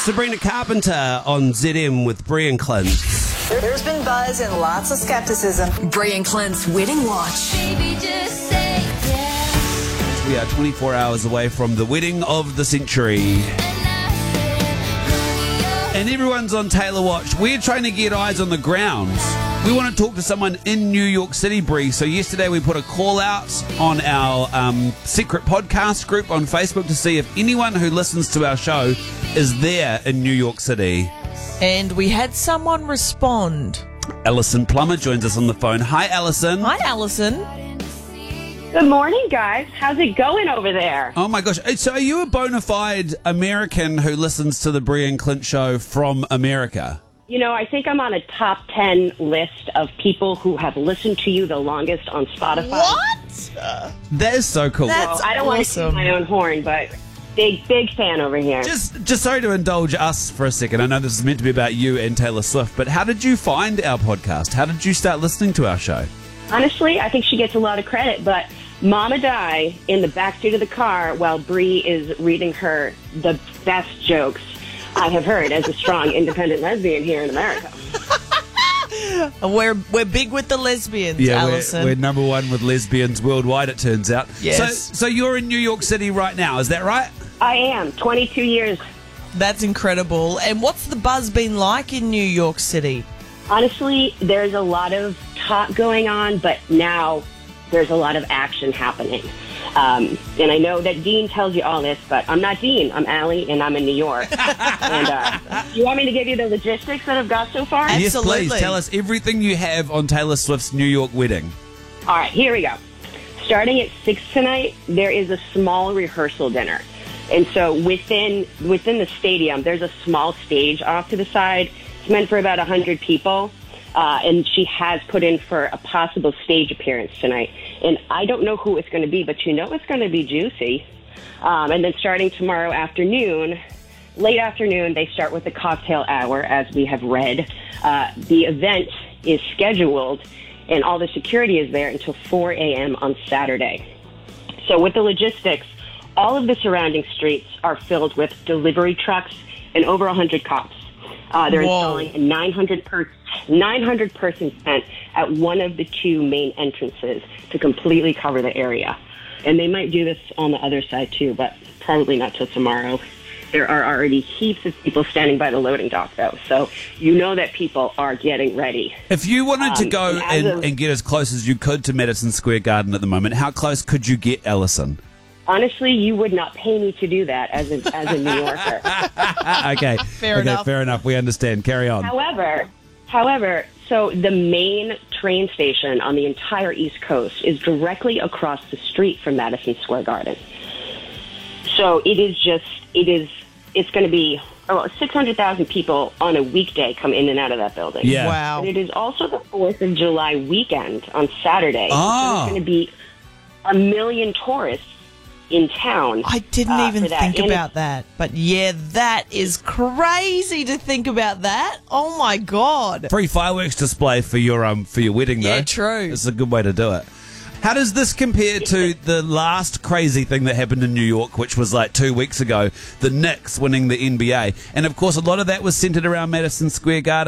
Sabrina Carpenter on ZM with Brie and Clint. There's been buzz and lots of skepticism. Brie and Clint's Wedding Watch. Baby, just say yes. We are 24 hours away from the wedding of the century. And everyone's on Taylor Watch. We're trying to get eyes on the ground. We want to talk to someone in New York City, Brie. So yesterday we put a call out on our secret podcast group on Facebook to see if anyone who listens to our show is there in New York City. And we had someone respond. Alison Plummer joins us on the phone. Hi, Alison. Hi, Alison. Good morning, guys. How's it going over there? Oh, my gosh. So are you a bona fide American who listens to the Brie and Clint show from America? You know, I think I'm on a top 10 list of people who have listened to you the longest on Spotify. What? That is so cool. That's I don't want to toot my own horn, but big fan over here. Just sorry to indulge us for a second. I know this is meant to be about you and Taylor Swift, but how did you find our podcast? How did you start listening to our show? Honestly, I think she gets a lot of credit, but Mama Di in the backseat of the car while Brie is reading her the best jokes I have heard as a strong, independent lesbian here in America. We're big with the lesbians, Yeah, Alison. we're number one with lesbians worldwide, it turns out. Yes. So you're in New York City right now, is that right? I am. 22 years. That's incredible. And what's the buzz been like in New York City? Honestly, there's a lot of talk going on, but now there's a lot of action happening. And I know that Dean tells you all this, but I'm not Dean. I'm Allie, and I'm in New York. And you want me to give you the logistics that I've got so far? Absolutely. Yes, please. Tell us everything you have on Taylor Swift's New York wedding. All right, here we go. Starting at 6 tonight, there is a small rehearsal dinner. And so within the stadium, there's a small stage off to the side. It's meant for about 100 people. And she has put in for a possible stage appearance tonight. And I don't know who it's going to be, but you know it's going to be juicy. And then starting tomorrow afternoon, late afternoon, they start with the cocktail hour, as we have read. The event is scheduled, and all the security is there until 4 a.m. on Saturday. So with the logistics, all of the surrounding streets are filled with delivery trucks and over 100 cops. They're installing a 900-person tent at one of the two main entrances to completely cover the area. And they might do this on the other side, too, but probably not till tomorrow. There are already heaps of people standing by the loading dock, though, so you know that people are getting ready. If you wanted to go and get as close as you could to Madison Square Garden at the moment, how close could you get, Alison? Honestly, you would not pay me to do that as a New Yorker. Okay. Fair enough. Fair enough. We understand. Carry on. However, so the main train station on the entire East Coast is directly across the street from Madison Square Garden. So it's going to be 600,000 people on a weekday come in and out of that building. Yeah. Wow. And it is also the 4th of July weekend on Saturday. Oh. So there's going to be 1 million tourists in town. I didn't even think And about that. But yeah, that is crazy to think about that. Oh my God. Free fireworks display for your wedding, though. Yeah, true. It's a good way to do it. How does this compare to the last crazy thing that happened in New York, which was like 2 weeks ago, the Knicks winning the NBA? And, of course, a lot of that was centered around Madison Square Garden.